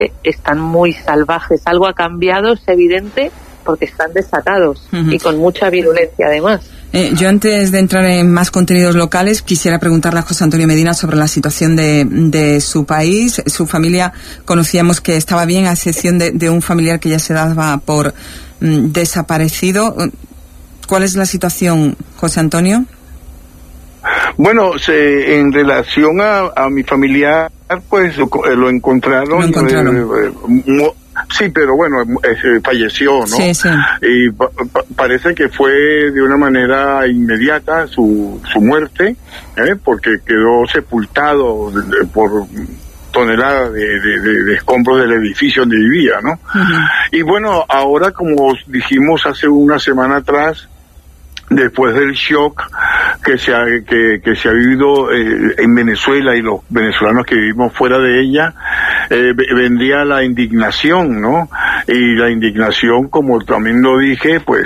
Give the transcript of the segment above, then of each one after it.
están muy salvajes. Algo ha cambiado, es evidente, porque están desatados y con mucha virulencia además. Yo antes de entrar en más contenidos locales quisiera preguntarle a José Antonio Medina sobre la situación de su país. Su familia, conocíamos que estaba bien, a excepción de un familiar que ya se daba por desaparecido. ¿Cuál es la situación, José Antonio? Bueno, en relación a mi familiar, pues lo encontraron. Sí, pero bueno, falleció, ¿no? Sí, sí. Y parece que fue de una manera inmediata su muerte, porque quedó sepultado por toneladas de escombros del edificio donde vivía, ¿no? Y bueno, ahora, como dijimos hace una semana atrás, después del shock que se ha vivido en Venezuela y los venezolanos que vivimos fuera de ella, vendría la indignación, ¿no? Y la indignación, como también lo dije, pues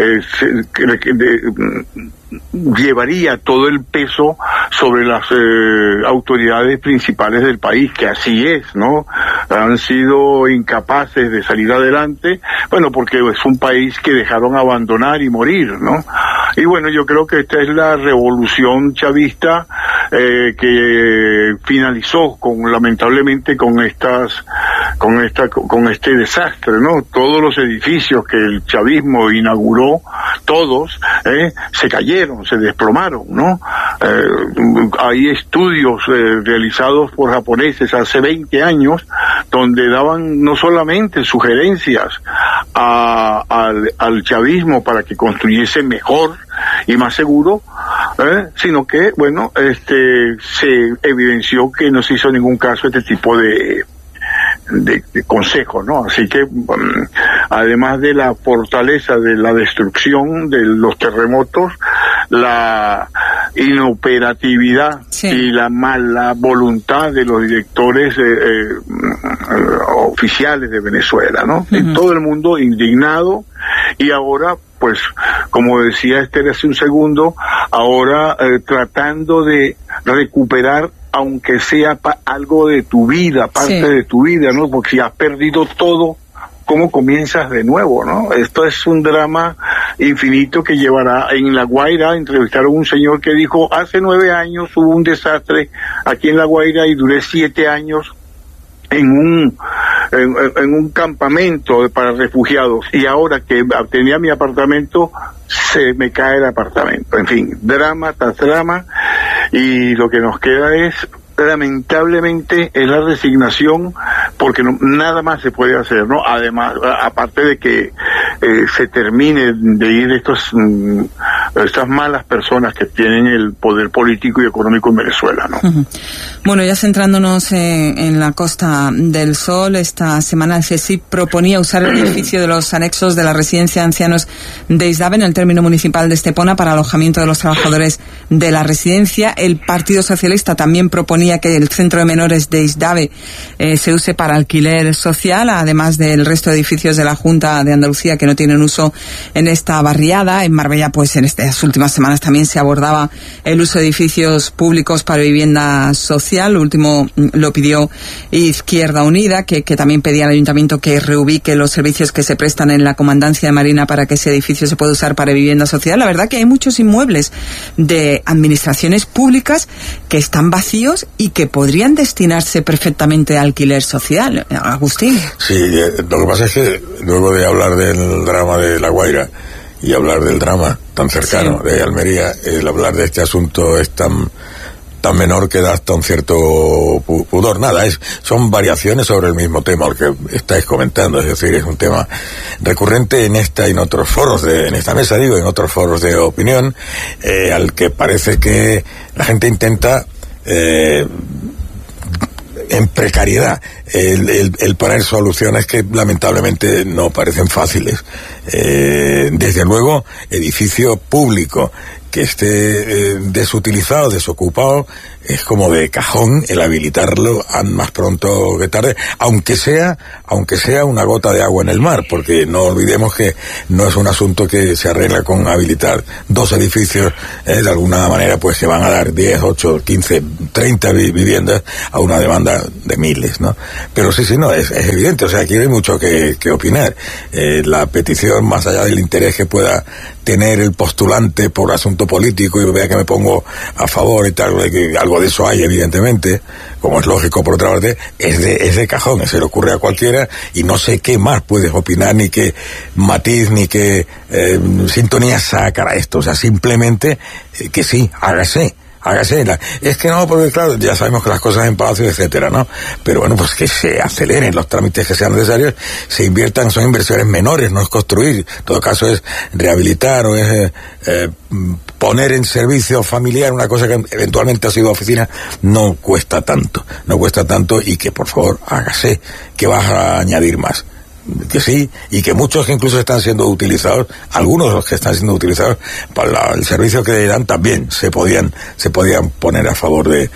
llevaría todo el peso sobre las autoridades principales del país, que así es, ¿no? Han sido incapaces de salir adelante, bueno, porque es un país que dejaron abandonar y morir, ¿no? Y bueno, yo creo que esta es la revolución chavista que finalizó lamentablemente con este desastre, ¿no? Todos los edificios que el chavismo inauguró, todos se cayeron, se desplomaron, ¿no? Hay estudios realizados por japoneses hace 20 años donde daban no solamente sugerencias al chavismo para que construyese mejor y más seguro, sino que, bueno, se evidenció que no se hizo ningún caso este tipo de consejo, ¿no? Así que además de la fortaleza de la destrucción de los terremotos, la inoperatividad y la mala voluntad de los directores oficiales de Venezuela, ¿no? Y todo el mundo indignado, y ahora, pues, como decía Esther hace un segundo, ahora tratando de recuperar, aunque sea algo de tu vida, parte de tu vida, ¿no? Porque si has perdido todo, ¿cómo comienzas de nuevo, no? Esto es un drama infinito que llevará. En La Guaira entrevistaron a un señor que dijo, hace 9 años hubo un desastre aquí en La Guaira y duré 7 años en un campamento para refugiados, y ahora que tenía mi apartamento, se me cae el apartamento. En fin, drama tras drama, y lo que nos queda es, lamentablemente, es la resignación, porque nada más se puede hacer, ¿no? Además, aparte de que se termine de ir estas malas personas que tienen el poder político y económico en Venezuela, ¿no? Bueno, ya centrándonos en la Costa del Sol, esta semana el CSIC proponía usar el edificio de los anexos de la residencia de ancianos de Isdave en el término municipal de Estepona para alojamiento de los trabajadores de la residencia. El Partido Socialista también proponía que el centro de menores de Isdave se use para alquiler social, además del resto de edificios de la Junta de Andalucía que no tienen uso en esta barriada. En Marbella, pues en estas últimas semanas también se abordaba el uso de edificios públicos para vivienda social. Lo último lo pidió Izquierda Unida, que también pedía al Ayuntamiento que reubique los servicios que se prestan en la Comandancia de Marina para que ese edificio se pueda usar para vivienda social. La verdad que hay muchos inmuebles de administraciones públicas que están vacíos y que podrían destinarse perfectamente a alquiler social. Agustín. Sí, lo que pasa es que luego de hablar del drama de La Guaira y hablar del drama tan cercano de Almería, el hablar de este asunto es tan menor que da hasta un cierto pudor. Nada, son variaciones sobre el mismo tema al que estáis comentando, es decir, es un tema recurrente en esta y en otros foros en esta mesa, en otros foros de opinión, al que parece que la gente intenta en precariedad el poner soluciones que lamentablemente no parecen fáciles. Desde luego, edificio público que esté desutilizado, desocupado, es como de cajón el habilitarlo más pronto que tarde, aunque sea una gota de agua en el mar, porque no olvidemos que no es un asunto que se arregla con habilitar 2 edificios, de alguna manera pues se van a dar 10, 8, 15, 30 viviendas a una demanda de miles, ¿no? Pero sí, no, es evidente, o sea, aquí hay mucho que opinar. La petición, más allá del interés que pueda tener el postulante por asunto político y vea que me pongo a favor y tal, que algo de eso hay evidentemente, como es lógico por otra parte, es de cajón, se le ocurre a cualquiera y no sé qué más puedes opinar, ni qué matiz, ni qué sintonía sacar a esto, o sea, simplemente que sí, hágase. Es que no, porque claro, ya sabemos que las cosas en palacio, etcétera, ¿no? Pero bueno, pues que se aceleren los trámites que sean necesarios, se inviertan, son inversiones menores, no es construir, en todo caso es rehabilitar o es poner en servicio familiar una cosa que eventualmente ha sido oficina, no cuesta tanto y que por favor hágase, que vas a añadir más. Que sí, y que muchos que incluso están siendo utilizados, algunos de los que están siendo utilizados para el servicio que dan también se podían poner a favor de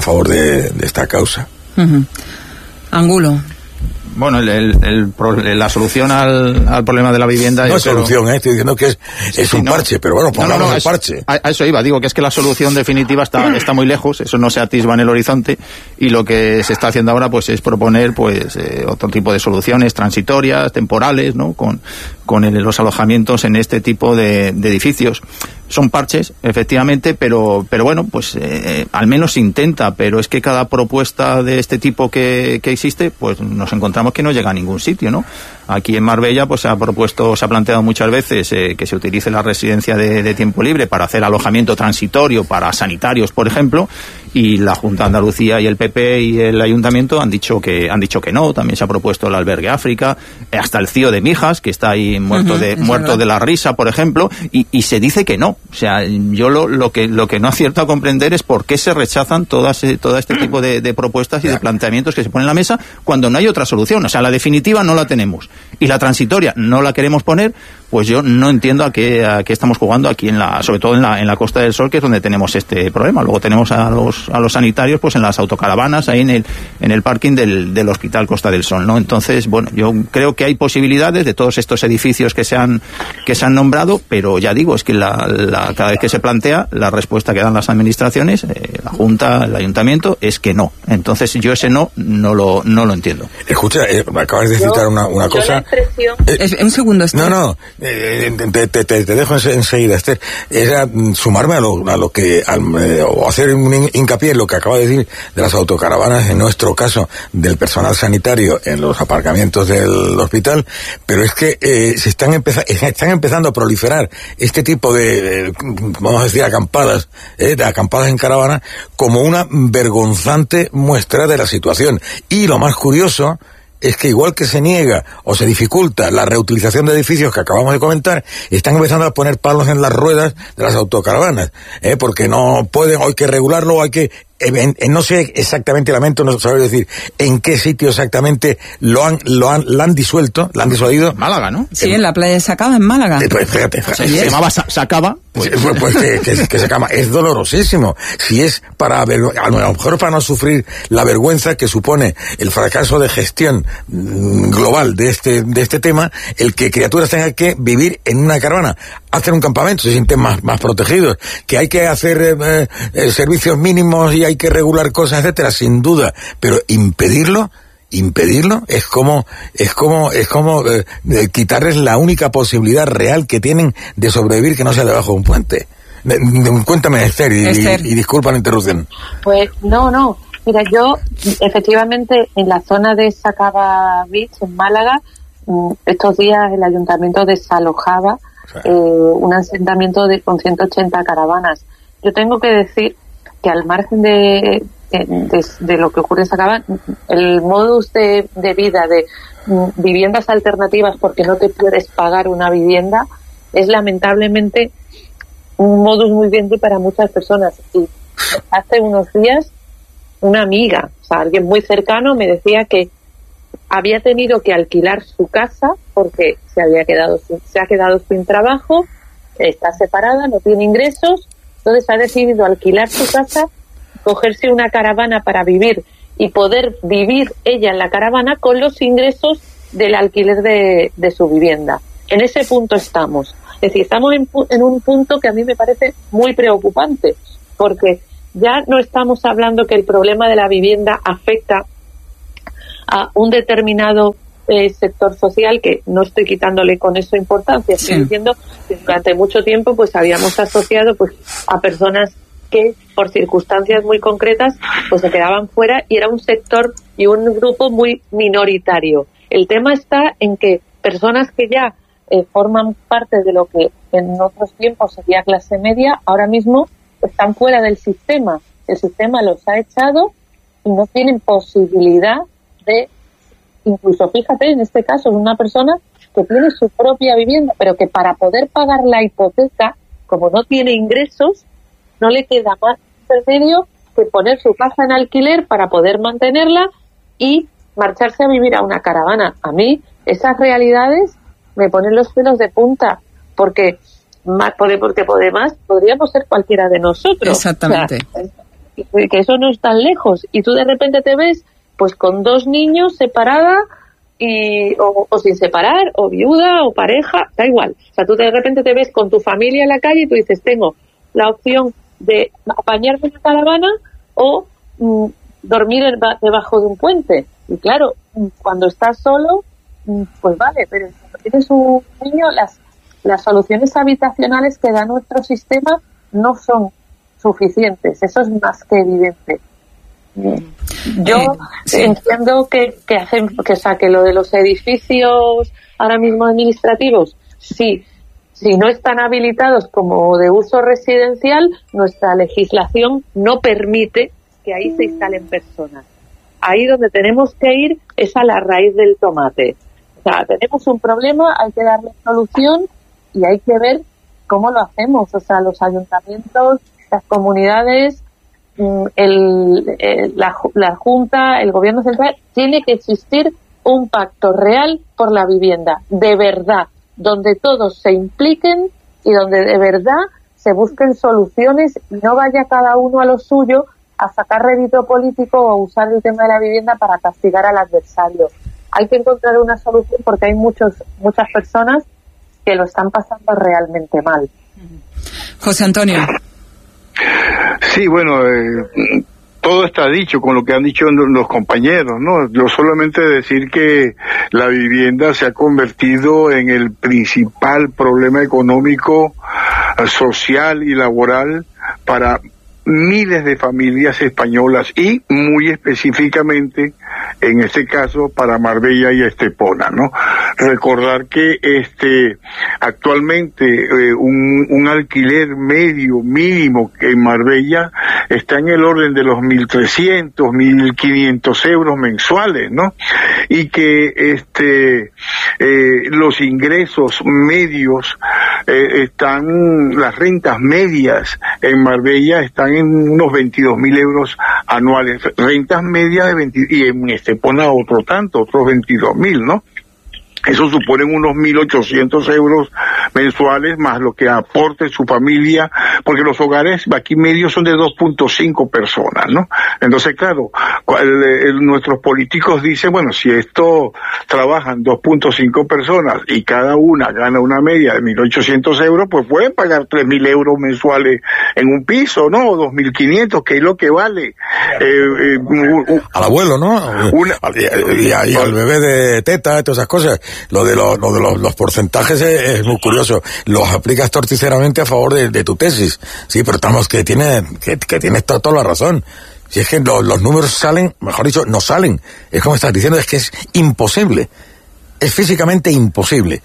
esta causa. Uh-huh. Angulo. Bueno, la solución al problema de la vivienda... No es solución, estoy diciendo que es un parche, pero bueno, pongamos el parche. A eso iba, digo que es que la solución definitiva está muy lejos, eso no se atisba en el horizonte, y lo que se está haciendo ahora pues es proponer pues otro tipo de soluciones transitorias, temporales, ¿no? Con los alojamientos en este tipo de edificios. Son parches, efectivamente, pero bueno, pues al menos se intenta, pero es que cada propuesta de este tipo que existe, pues nos encontramos que no llega a ningún sitio, ¿no? Aquí en Marbella pues se ha planteado muchas veces que se utilice la residencia de tiempo libre para hacer alojamiento transitorio para sanitarios, por ejemplo, y la Junta de Andalucía y el PP y el Ayuntamiento han dicho que no. También se ha propuesto el albergue África, hasta el CIO de Mijas, que está ahí muerto de la risa, por ejemplo, y se dice que no. O sea, yo lo que no acierto a comprender es por qué se rechazan todo este tipo de propuestas y de planteamientos que se ponen en la mesa cuando no hay otra solución. O sea, la definitiva no la tenemos y la transitoria no la queremos poner. Pues yo no entiendo a qué estamos jugando aquí sobre todo en la Costa del Sol, que es donde tenemos este problema. Luego tenemos a los sanitarios pues en las autocaravanas ahí en el parking del Hospital Costa del Sol, ¿no? Entonces, bueno, yo creo que hay posibilidades de todos estos edificios que se han nombrado, pero ya digo, es que cada vez que se plantea, la respuesta que dan las administraciones, la Junta, el Ayuntamiento, es que no. Entonces yo ese no lo entiendo. Escucha, me acabas de citar una cosa. Un segundo, Esther. No. Te dejo enseguida, Esther. Era sumarme a lo que o hacer un hincapié en lo que acaba de decir de las autocaravanas, en nuestro caso del personal sanitario en los aparcamientos del hospital, pero es que están empezando a proliferar este tipo de vamos a decir acampadas en caravana como una vergonzante muestra de la situación. Y lo más curioso es que igual que se niega o se dificulta la reutilización de edificios que acabamos de comentar, están empezando a poner palos en las ruedas de las autocaravanas, porque no pueden, hay que regularlo, hay que... no sé exactamente, lamento no saber decir en qué sitio exactamente la han disuelto, la han disuadido. Málaga, ¿no? Sí, en la playa de Sacaba, en Málaga. Pues fíjate. Se llamaba Sacaba. Pues que se llama. Es dolorosísimo. Si es a lo mejor para no sufrir la vergüenza que supone el fracaso de gestión global de este tema, el que criaturas tengan que vivir en una caravana, hacer un campamento, se sienten más protegidos, que hay que hacer servicios mínimos y hay que regular cosas, etcétera, sin duda, pero impedirlo es como quitarles la única posibilidad real que tienen de sobrevivir, que no sea debajo de un puente. Cuéntame, Esther, y disculpa la interrupción. Pues no, mira, yo efectivamente en la zona de Sacaba Beach, en Málaga, estos días el ayuntamiento desalojaba un asentamiento con 180 caravanas. Yo tengo que decir que al margen de lo que ocurre en Sacaba, el modus de vida de viviendas alternativas porque no te puedes pagar una vivienda es lamentablemente un modus muy vivendi para muchas personas. Y hace unos días una amiga, o sea, alguien muy cercano, me decía que había tenido que alquilar su casa porque se ha quedado sin trabajo, está separada, no tiene ingresos, entonces ha decidido alquilar su casa cogerse una caravana para vivir y poder vivir ella en la caravana con los ingresos del alquiler de su vivienda. En ese punto estamos. Es decir, estamos en un punto que a mí me parece muy preocupante, porque ya no estamos hablando que el problema de la vivienda afecta a un determinado sector social, que no estoy quitándole con eso importancia, estoy diciendo que durante mucho tiempo pues habíamos asociado pues a personas que por circunstancias muy concretas pues se quedaban fuera, y era un sector y un grupo muy minoritario. El tema está en que personas que ya forman parte de lo que en otros tiempos sería clase media, ahora mismo están fuera del sistema. El sistema los ha echado y no tienen posibilidad de, incluso fíjate, en este caso es una persona que tiene su propia vivienda, pero que para poder pagar la hipoteca, como no tiene ingresos, no le queda más remedio que poner su casa en alquiler para poder mantenerla y marcharse a vivir a una caravana. A mí esas realidades me ponen los pelos de punta, porque además podríamos ser cualquiera de nosotros. Exactamente. O sea, que eso no es tan lejos, y tú de repente te ves pues con 2 niños separada o sin separar, o viuda o pareja, da igual. O sea, tú de repente te ves con tu familia en la calle y tú dices, tengo la opción de apañarme en una caravana o dormir debajo de un puente. Y claro, cuando estás solo, pues vale, pero cuando tienes un niño, las soluciones habitacionales que da nuestro sistema no son suficientes. Eso es más que evidente. Yo entiendo que lo de los edificios ahora mismo administrativos, sí, si no están habilitados como de uso residencial, nuestra legislación no permite que ahí se instalen personas. Ahí donde tenemos que ir es a la raíz del tomate. O sea, tenemos un problema, hay que darle solución y hay que ver cómo lo hacemos. O sea, los ayuntamientos, las comunidades, la Junta, el Gobierno central, tiene que existir un pacto real por la vivienda, de verdad, donde todos se impliquen y donde de verdad se busquen soluciones y no vaya cada uno a lo suyo a sacar rédito político o a usar el tema de la vivienda para castigar al adversario. Hay que encontrar una solución porque hay muchas personas que lo están pasando realmente mal. José Antonio. Sí, bueno, todo está dicho con lo que han dicho los compañeros, ¿no? Yo solamente decir que la vivienda se ha convertido en el principal problema económico, social y laboral para miles de familias españolas y muy específicamente en este caso para Marbella y Estepona, ¿no? Recordar que actualmente un alquiler medio mínimo en Marbella está en el orden de los 1.300, 1.500 euros mensuales, ¿no? Y que los ingresos medios las rentas medias en Marbella están en unos 22.000 euros anuales, rentas medias de 20, y en Estepona otros 22.000, ¿no? Eso suponen unos 1.800 euros mensuales más lo que aporte su familia, porque los hogares aquí medios son de 2.5 personas, ¿no? Entonces, claro, nuestros políticos dicen, bueno, si esto trabajan 2.5 personas y cada una gana una media de 1.800 euros, pues pueden pagar 3.000 euros mensuales en un piso, ¿no? O 2.500, que es lo que vale. Al abuelo, ¿no? Y al bebé de teta, todas esas cosas. Lo de los porcentajes es muy curioso. Los aplicas torticeramente a favor de tu tesis. Sí, pero estamos que tienes toda la razón. Si es que los números salen, mejor dicho, no salen. Es como estás diciendo, es que es imposible. Es físicamente imposible.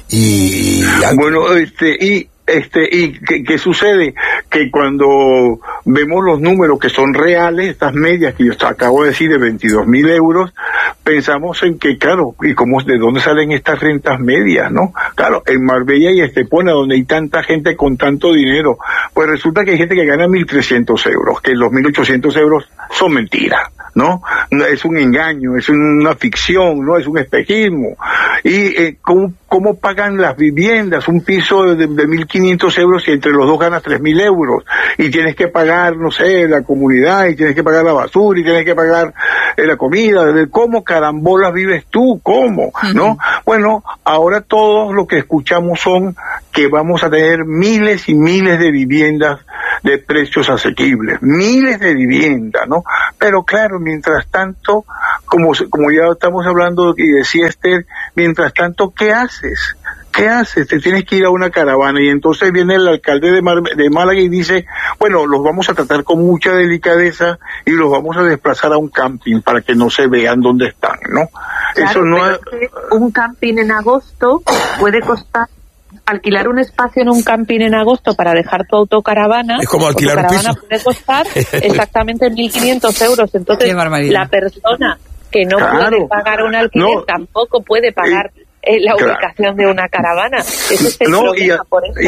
Bueno, ¿y qué sucede? Que cuando vemos los números que son reales, estas medias que yo acabo de decir de 22.000 euros, pensamos en que, claro, ¿y de dónde salen estas rentas medias, no? Claro, en Marbella y Estepona, donde hay tanta gente con tanto dinero, pues resulta que hay gente que gana 1.300 euros, que los 1.800 euros son mentiras, ¿no? Es un engaño, es una ficción, ¿no? Es un espejismo. Y ¿cómo cómo pagan las viviendas, un piso de 1.500 euros y entre los dos ganas 3.000 euros, y tienes que pagar, no sé, la comunidad, y tienes que pagar la basura, y tienes que pagar la comida, ¿cómo carambolas vives tú? ¿Cómo? ¿No? Bueno, ahora todos lo que escuchamos son que vamos a tener miles y miles de viviendas de precios asequibles, miles de viviendas, ¿no? Pero claro, mientras tanto, como ya estamos hablando y decía Esther, mientras tanto, ¿qué haces? ¿Qué haces? Te tienes que ir a una caravana, y entonces viene el alcalde de Málaga y dice, bueno, los vamos a tratar con mucha delicadeza y los vamos a desplazar a un camping para que no se vean dónde están, ¿no? Claro, eso no es... Un camping en agosto puede costar, alquilar un espacio en un camping en agosto para dejar tu autocaravana, es como alquilar un piso, puede costar exactamente 1.500 euros. Entonces, la persona que no puede pagar un alquiler tampoco puede pagar la ubicación de una caravana. Ese es el problema.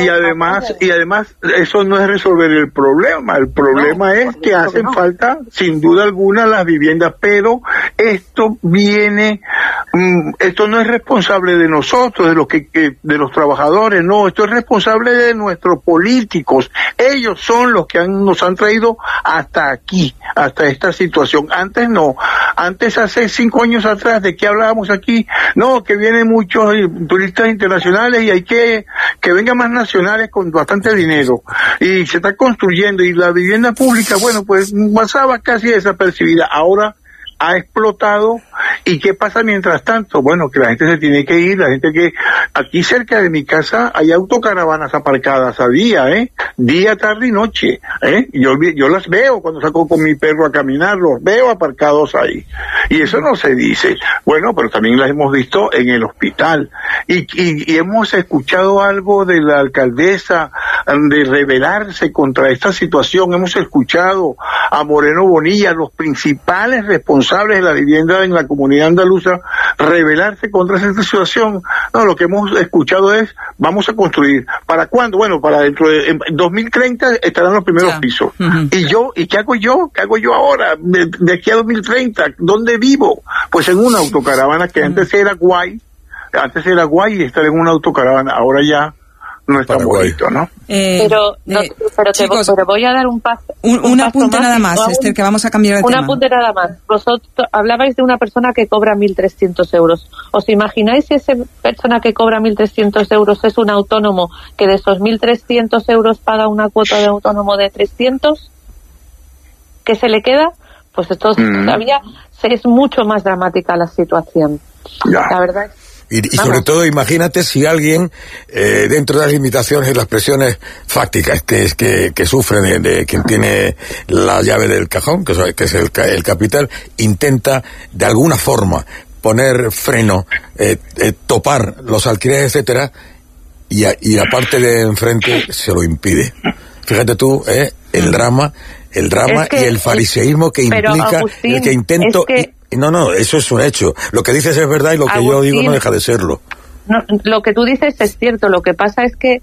Y además eso no es resolver el problema. El problema es que hacen falta, sin duda alguna, las viviendas, pero esto no es responsable de nosotros, de los trabajadores, no, esto es responsable de nuestros políticos. Ellos son los que nos han traído hasta aquí, hasta esta situación. Antes no, hace 5 años atrás, ¿de qué hablábamos aquí? No, que vienen muchos turistas internacionales y hay que vengan más nacionales con bastante dinero, y se está construyendo, y la vivienda pública, bueno, pues pasaba casi desapercibida. Ahora ha explotado. ¿Y qué pasa mientras tanto? Bueno, que la gente se tiene que ir, aquí cerca de mi casa hay autocaravanas aparcadas a día, día, tarde y noche, yo las veo cuando saco con mi perro a caminar, los veo aparcados ahí, y eso no se dice. Bueno, pero también las hemos visto en el hospital, y hemos escuchado algo de la alcaldesa de rebelarse contra esta situación. Hemos escuchado a Moreno Bonilla, los principales responsables de la vivienda en la comunidad andaluza, rebelarse contra esta situación. No, lo que hemos escuchado es, vamos a construir. ¿Para cuándo? Bueno, para en 2030 estarán los primeros pisos. ¿Y qué hago yo? ¿Qué hago yo ahora? De aquí a 2030, ¿dónde vivo? Pues en una autocaravana que antes era guay y estar en una autocaravana, ahora ya no es tan bonito, ¿no? Pero voy a dar un paso. Un apunte nada más, Esther, que vamos a cambiar de tema. Un apunte nada más. Vosotros hablabais de una persona que cobra 1.300 euros. ¿Os imagináis si esa persona que cobra 1.300 euros es un autónomo que de esos 1.300 euros paga una cuota de autónomo de 300? ¿Qué se le queda? Pues esto todavía es mucho más dramática la situación. La verdad es. Y sobre todo, imagínate si alguien, dentro de las limitaciones y las presiones fácticas que sufre de quien tiene la llave del cajón, que es el capital, intenta de alguna forma poner freno, topar los alquileres, etcétera, y la parte de enfrente se lo impide. Fíjate tú, el drama y el fariseísmo que implica, Agustín, el que intento... No, eso es un hecho. Lo que dices es verdad y lo que yo digo no deja de serlo. No, lo que tú dices es cierto. Lo que pasa es que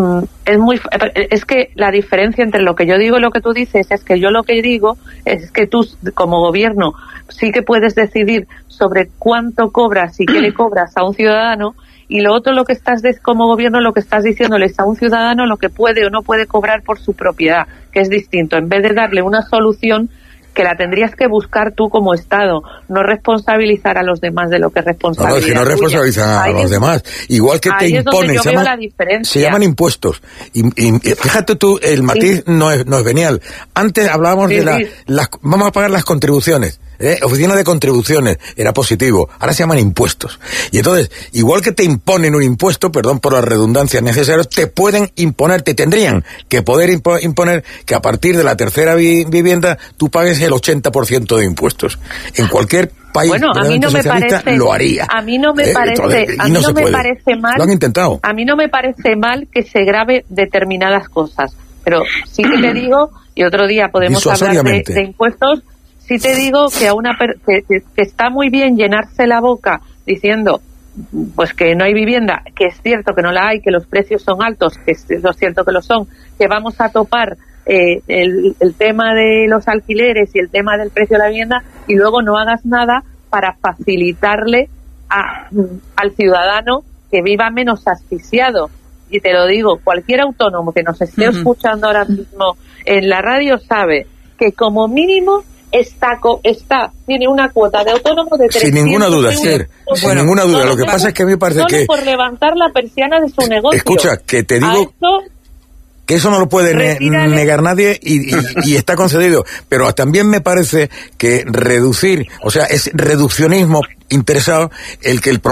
es que la diferencia entre lo que yo digo y lo que tú dices es que yo lo que digo es que tú como gobierno sí que puedes decidir sobre cuánto cobras y qué le cobras a un ciudadano, y lo otro, lo que como gobierno, lo que estás diciéndoles a un ciudadano lo que puede o no puede cobrar por su propiedad, que es distinto. En vez de darle una solución que la tendrías que buscar tú como Estado, no responsabilizar a los demás de lo que responsabilizan. No, es que no responsabilizan a los demmas. Igual que te imponen, se llaman impuestos. Y fíjate tú, el matiz no es venial. Antes hablábamos de vamos a pagar las contribuciones. Oficina de contribuciones, era positivo, ahora se llaman impuestos. Y entonces, igual que te imponen un impuesto, perdón por las redundancias necesarias, te pueden imponer, te tendrían que poder imponer que a partir de la tercera vivienda tú pagues el 80% de impuestos. En cualquier país, bueno, a mí no me parece, lo haría. A mí no me parece mal. Lo han intentado. A mí no me parece mal que se grave determinadas cosas, pero sí que te digo, y otro día podemos hablar de impuestos. Sí te digo que a que está muy bien llenarse la boca diciendo pues que no hay vivienda, que es cierto que no la hay, que los precios son altos, que es cierto que lo son, que vamos a topar el tema de los alquileres y el tema del precio de la vivienda, y luego no hagas nada para facilitarle al ciudadano que viva menos asfixiado. Y te lo digo, cualquier autónomo que nos esté escuchando ahora mismo en la radio sabe que como mínimo tiene una cuota de autónomo de 300 sin ninguna duda, Esther, sin ninguna duda. Lo que pasa es que a mí me parece que... por levantar la persiana de su negocio. Escucha, que te digo... que eso no lo puede negar nadie y está concedido. Pero también me parece que reducir, o sea, es reduccionismo interesado el que el